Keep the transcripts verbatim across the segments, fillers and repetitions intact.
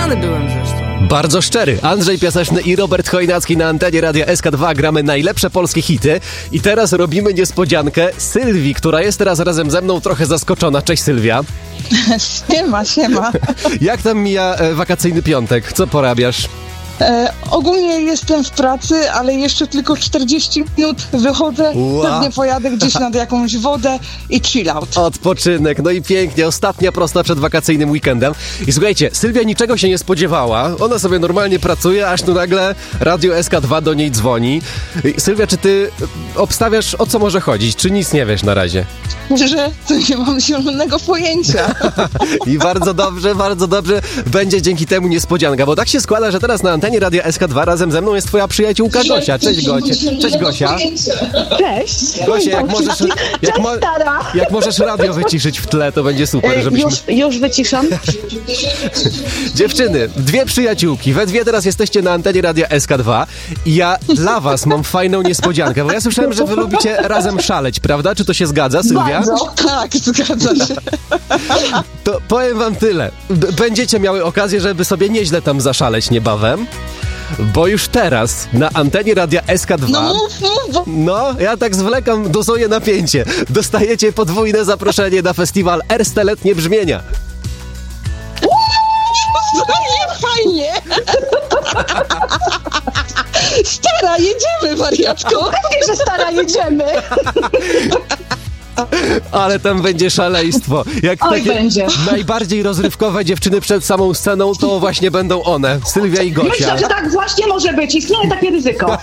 Pijany byłem zresztą. Bardzo szczery. Andrzej Piaseczny i Robert Chojnacki na antenie Radia S K dwa. Gramy najlepsze polskie hity. I teraz robimy niespodziankę Sylwii, która jest teraz razem ze mną trochę zaskoczona. Cześć, Sylwia. Siema, siema. Jak tam mija e, wakacyjny piątek? Co porabiasz? E, ogólnie jestem w pracy, ale jeszcze tylko czterdzieści minut wychodzę, Wow. pewnie pojadę gdzieś nad jakąś wodę i chill out. Odpoczynek, no i pięknie, ostatnia prosta przed wakacyjnym weekendem. I słuchajcie, Sylwia niczego się nie spodziewała, ona sobie normalnie pracuje, aż tu nagle Radio S K dwa do niej dzwoni. I Sylwia, czy ty obstawiasz, o co może chodzić, czy nic nie wiesz na razie? Że to nie mam zielonego pojęcia. I bardzo dobrze, bardzo dobrze, będzie dzięki temu niespodzianka, bo tak się składa, że teraz na antenie Radia S K dwa razem ze mną jest twoja przyjaciółka Gosia. Cześć, Gocie. Cześć, Gosia. Cześć. Gosia, jak możesz, jak, mo- stara. jak możesz radio wyciszyć w tle, to będzie super, żebyśmy... Już, już wyciszam. Dziewczyny, dwie przyjaciółki, we dwie teraz jesteście na antenie Radia S K dwa i ja dla was mam fajną niespodziankę, bo ja słyszałem, że wy lubicie razem szaleć, prawda? Czy to się zgadza, Sylwia? Bardzo. Tak, zgadza się. To powiem wam tyle. B- będziecie miały okazję, żeby sobie nieźle tam zaszaleć niebawem, bo już teraz na antenie Radia S K dwa... No mów, mów, bo No, ja tak zwlekam, dozuję napięcie. Dostajecie podwójne zaproszenie na festiwal Ersteletnie Brzmienia. nie fajnie. Stara, jedziemy, wariatko. Pewnie, że stara, jedziemy. Ale tam będzie szaleństwo. Jak Oj, takie będzie. najbardziej rozrywkowe dziewczyny przed samą sceną, to właśnie będą one, Sylwia i Gosia. Myślę, że tak właśnie może być. Istnieje takie ryzyko.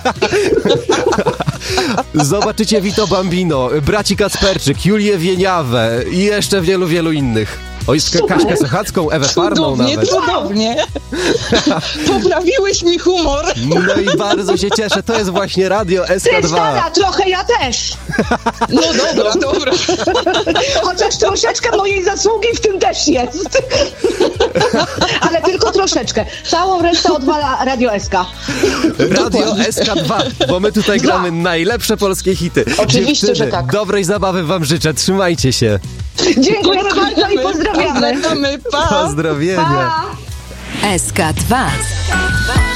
Zobaczycie Vito Bambino, braci Kacperczyk, Julię Wieniawę i jeszcze wielu, wielu innych. Oj, Super. Kaśkę Sochacką, Ewę Farną Cudownie, nawet. cudownie. Poprawiłeś mi humor. No i bardzo się cieszę, to jest właśnie Radio S K Ty dwa. stara, trochę ja też. No dobra, dobra. Chociaż troszeczkę mojej zasługi w tym też jest. Ale tylko troszeczkę. Całą resztę odwala Radio S K. Radio S K dwa, bo my tutaj Dwa. gramy najlepsze polskie hity. Oczywiście, Dziewczyny, że tak. dobrej zabawy wam życzę, trzymajcie się. Dziękujemy bardzo i pozdrawiamy. Pozdrawiamy, pa. Pozdrowienia. Pa! S K dwa.